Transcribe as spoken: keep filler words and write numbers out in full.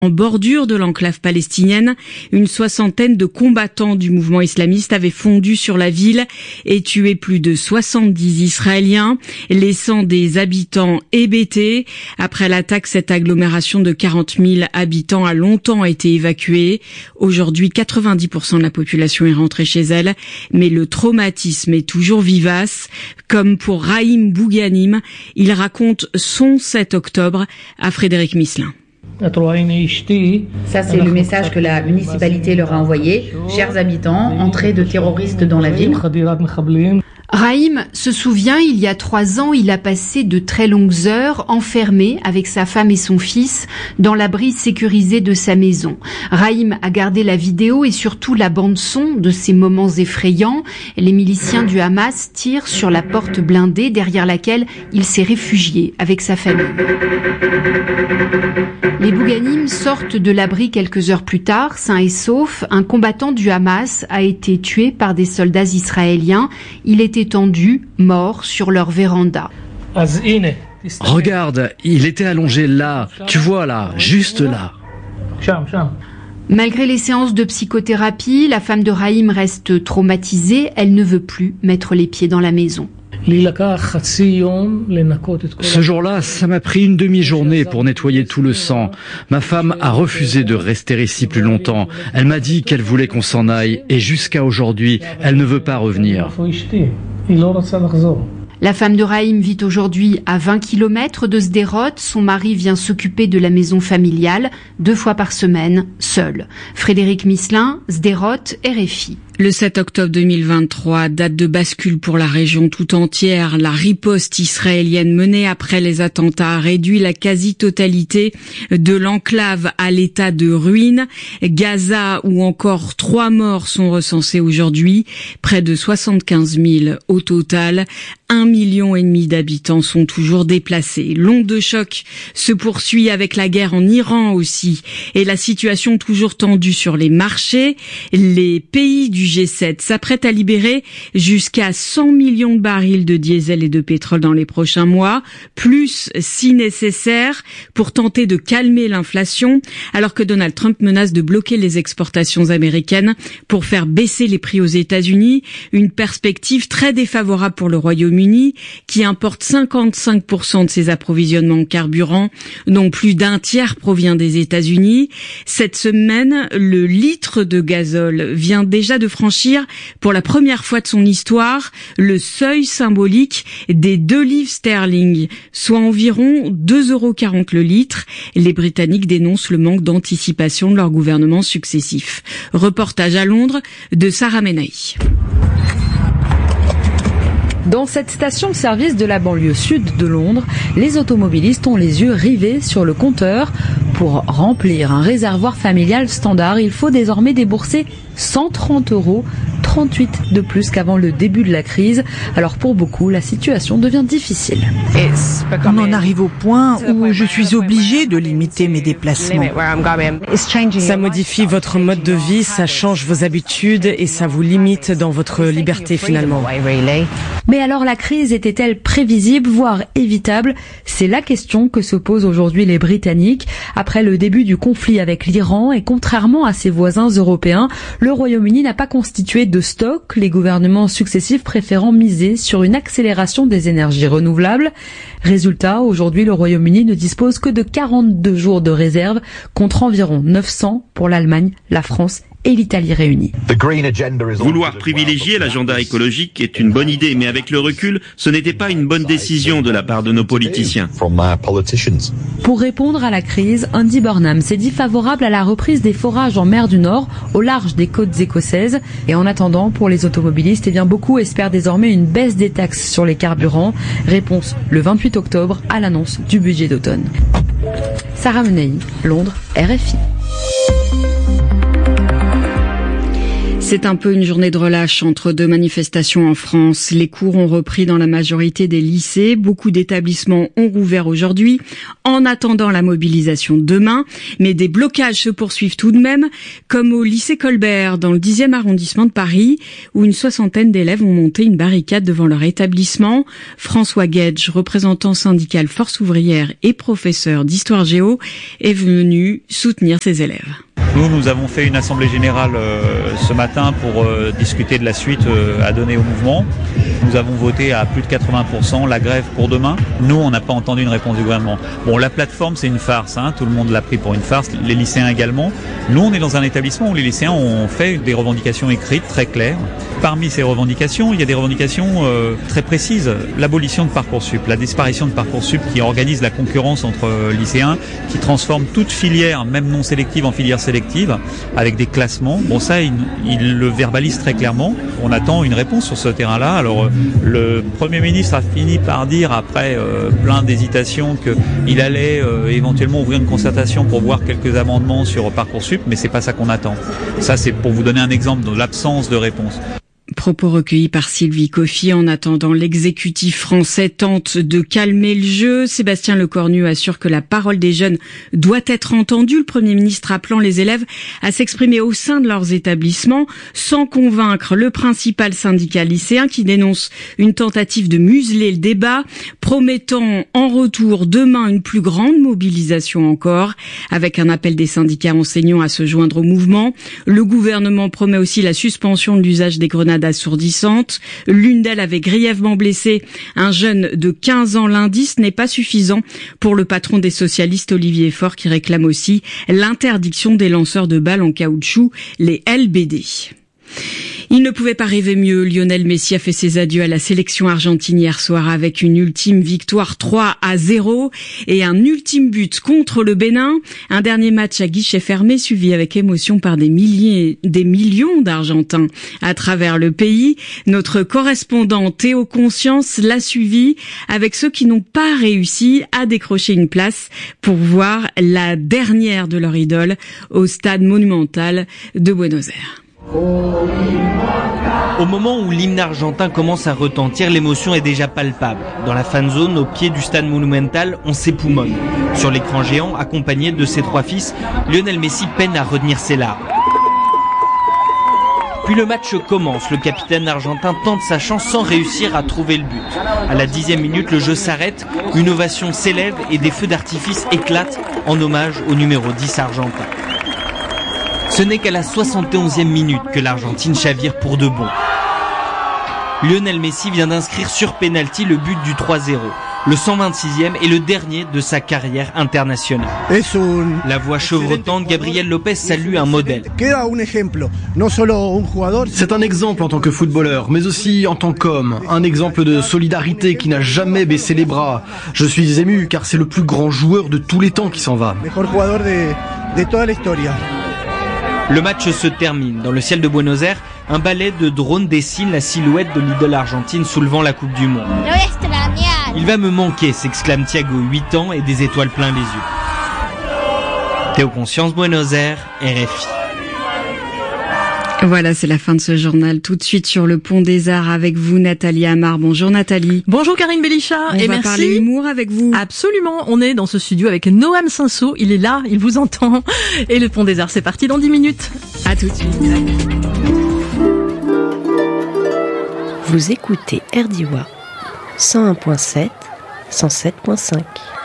En bordure de l'enclave palestinienne, une soixantaine de combattants du mouvement islamiste avaient fondu sur la ville et tué plus de soixante-dix Israéliens, laissant des habitants hébétés. Après l'attaque, cette agglomération de quarante mille habitants a longtemps été évacuée. Aujourd'hui, quatre-vingt-dix pour cent de la population est rentrée chez elle, mais le traumatisme est toujours vivace. Comme pour Raïm Bouganim, il raconte son sept octobre à Frédéric Misselin. Ça, c'est le message que la municipalité leur a envoyé. Chers habitants, entrée de terroristes dans la ville. Raïm se souvient, il y a trois ans, il a passé de très longues heures enfermé avec sa femme et son fils dans l'abri sécurisé de sa maison. Raïm a gardé la vidéo et surtout la bande-son de ces moments effrayants. Les miliciens du Hamas tirent sur la porte blindée derrière laquelle il s'est réfugié avec sa famille. Les Bouganim sortent de l'abri quelques heures plus tard, sains et saufs. Un combattant du Hamas a été tué par des soldats israéliens. Il était tendu, mort sur leur véranda. Regarde, il était allongé là, tu vois là, juste là. Malgré les séances de psychothérapie, la femme de Raïm reste traumatisée. Elle ne veut plus mettre les pieds dans la maison. Ce jour-là, ça m'a pris une demi-journée pour nettoyer tout le sang. Ma femme a refusé de rester ici plus longtemps. Elle m'a dit qu'elle voulait qu'on s'en aille et jusqu'à aujourd'hui, elle ne veut pas revenir. La femme de Raïm vit aujourd'hui à vingt kilomètres de Sderot. Son mari vient s'occuper de la maison familiale deux fois par semaine, seul. Frédéric Misselin, Sderot, R F I. Le sept octobre deux mille vingt-trois, date de bascule pour la région tout entière. La riposte israélienne menée après les attentats a réduit la quasi-totalité de l'enclave à l'état de ruine. Gaza, où encore trois morts sont recensés aujourd'hui, près de soixante-quinze mille au total. Un million et demi d'habitants sont toujours déplacés. L'onde de choc se poursuit avec la guerre en Iran aussi et la situation toujours tendue sur les marchés. Les pays du G sept s'apprête à libérer jusqu'à cent millions de barils de diesel et de pétrole dans les prochains mois, plus si nécessaire pour tenter de calmer l'inflation, alors que Donald Trump menace de bloquer les exportations américaines pour faire baisser les prix aux États-Unis. Une perspective très défavorable pour le Royaume-Uni, qui importe cinquante-cinq pour cent de ses approvisionnements en carburant, dont plus d'un tiers provient des États-Unis. Cette semaine, le litre de gazole vient déjà de franchir pour la première fois de son histoire le seuil symbolique des deux livres sterling, soit environ deux euros quarante le litre. Les Britanniques dénoncent le manque d'anticipation de leurs gouvernements successifs. Reportage à Londres de Sarah Menahi. Dans cette station-service de la banlieue sud de Londres, les automobilistes ont les yeux rivés sur le compteur. Pour remplir un réservoir familial standard, il faut désormais débourser cent trente euros, trente-huit de plus qu'avant le début de la crise. Alors pour beaucoup, la situation devient difficile. On en arrive au point où je suis obligée de limiter mes déplacements. Ça modifie votre mode de vie, ça change vos habitudes et ça vous limite dans votre liberté finalement. Mais alors la crise était-elle prévisible, voire évitable? C'est la question que se posent aujourd'hui les Britanniques. Après le début du conflit avec l'Iran et contrairement à ses voisins européens, le Royaume-Uni n'a pas constitué de stock, les gouvernements successifs préférant miser sur une accélération des énergies renouvelables. Résultat, aujourd'hui le Royaume-Uni ne dispose que de quarante-deux jours de réserve contre environ neuf cents pour l'Allemagne, la France et l'Italie réunis. Vouloir privilégier l'agenda écologique est une bonne idée, mais avec le recul, ce n'était pas une bonne décision de la part de nos politiciens. Pour répondre à la crise, Andy Burnham s'est dit favorable à la reprise des forages en mer du Nord, au large des côtes écossaises. Et en attendant, pour les automobilistes, eh bien, beaucoup espèrent désormais une baisse des taxes sur les carburants. Réponse le vingt-huit octobre à l'annonce du budget d'automne. Sarah Menahi, Londres, R F I. C'est un peu une journée de relâche entre deux manifestations en France. Les cours ont repris dans la majorité des lycées. Beaucoup d'établissements ont rouvert aujourd'hui en attendant la mobilisation demain. Mais des blocages se poursuivent tout de même, comme au lycée Colbert dans le dixième arrondissement de Paris, où une soixantaine d'élèves ont monté une barricade devant leur établissement. François Guedge, représentant syndical Force ouvrière et professeur d'histoire géo, est venu soutenir ses élèves. Nous, nous avons fait une assemblée générale euh, ce matin pour euh, discuter de la suite euh, à donner au mouvement. Nous avons voté à plus de quatre-vingts pour cent la grève pour demain. Nous, on n'a pas entendu une réponse du gouvernement. Bon, la plateforme, c'est une farce, hein, tout le monde l'a pris pour une farce, les lycéens également. Nous, on est dans un établissement où les lycéens ont fait des revendications écrites très claires. Parmi ces revendications, il y a des revendications euh, très précises. L'abolition de Parcoursup, la disparition de Parcoursup qui organise la concurrence entre euh, lycéens, qui transforme toute filière, même non sélective, en filière sélective, avec des classements. Bon, ça, il, il le verbalise très clairement. On attend une réponse sur ce terrain-là. Alors, euh, le Premier ministre a fini par dire, après euh, plein d'hésitations, qu'il allait euh, éventuellement ouvrir une concertation pour voir quelques amendements sur Parcoursup, mais c'est pas ça qu'on attend. Ça, c'est pour vous donner un exemple de l'absence de réponse. Propos recueillis par Sylvie Coffy. En attendant, l'exécutif français tente de calmer le jeu. Sébastien Lecornu assure que la parole des jeunes doit être entendue. Le Premier ministre appelant les élèves à s'exprimer au sein de leurs établissements sans convaincre le principal syndicat lycéen qui dénonce une tentative de museler le débat, promettant en retour demain une plus grande mobilisation encore, avec un appel des syndicats enseignants à se joindre au mouvement. Le gouvernement promet aussi la suspension de l'usage des grenades assourdissantes. L'une d'elles avait grièvement blessé un jeune de quinze ans lundi. Ce n'est pas suffisant pour le patron des socialistes, Olivier Faure, qui réclame aussi l'interdiction des lanceurs de balles en caoutchouc, les L B D. Il ne pouvait pas rêver mieux. Lionel Messi a fait ses adieux à la sélection argentine hier soir avec une ultime victoire trois à zéro et un ultime but contre le Bénin. Un dernier match à guichet fermé suivi avec émotion par des milliers, des millions d'Argentins à travers le pays. Notre correspondant Théo Conscience l'a suivi avec ceux qui n'ont pas réussi à décrocher une place pour voir la dernière de leur idole au stade monumental de Buenos Aires. Au moment où l'hymne argentin commence à retentir, l'émotion est déjà palpable. Dans la fan zone, au pied du stade monumental, on s'époumonne. Sur l'écran géant, accompagné de ses trois fils, Lionel Messi peine à retenir ses larmes. Puis le match commence. Le capitaine argentin tente sa chance sans réussir à trouver le but. À la dixième minute, le jeu s'arrête, une ovation s'élève et des feux d'artifice éclatent en hommage au numéro dix argentin. Ce n'est qu'à la soixante et onzième minute que l'Argentine chavire pour de bon. Lionel Messi vient d'inscrire sur pénalty le but du trois zéro. Le cent vingt-sixième est le dernier de sa carrière internationale. La voix chevrotante, Gabriel Lopez salue un modèle. C'est un exemple en tant que footballeur, mais aussi en tant qu'homme. Un exemple de solidarité qui n'a jamais baissé les bras. Je suis ému car c'est le plus grand joueur de tous les temps qui s'en va. Le match se termine. Dans le ciel de Buenos Aires, un balai de drones dessine la silhouette de l'idole argentine soulevant la Coupe du Monde. Il va me manquer, s'exclame Thiago, huit ans et des étoiles plein les yeux. Théo Conscience, Buenos Aires, R F I. Voilà, c'est la fin de ce journal. Tout de suite sur le Pont des Arts avec vous, Nathalie Amar. Bonjour Nathalie. Bonjour Karine Bélichat. On et va merci. parler humour avec vous. Absolument. On est dans ce studio avec Noam Cinsault. Il est là, il vous entend. Et le Pont des Arts, c'est parti dans dix minutes. À tout de suite. Vous écoutez R D I W A cent un virgule sept, cent sept virgule cinq.